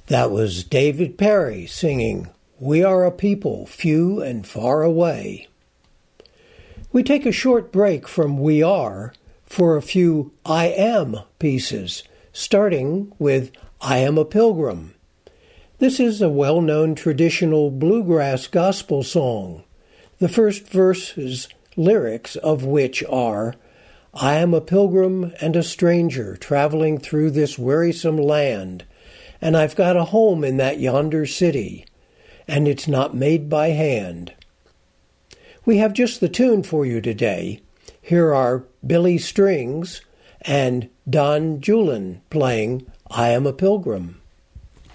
That was David Perry singing, "We Are a People Few and Far Away." We take a short break from "We Are" for a few "I Am" pieces, starting with "I Am a Pilgrim." This is a well-known traditional bluegrass gospel song, the first verse's lyrics of which are, "I am a pilgrim and a stranger traveling through this wearisome land, and I've got a home in that yonder city, and it's not made by hand." We have just the tune for you today. Here are Billy Strings and Don Julin playing "I Am a Pilgrim."